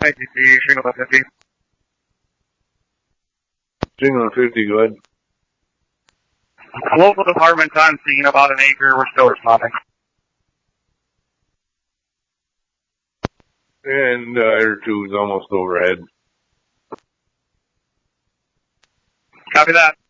ITC, Shingle 50. Shingle 50, go ahead. Local department's on scene, about an acre. We're still responding. And Air 2 is almost overhead. Copy that.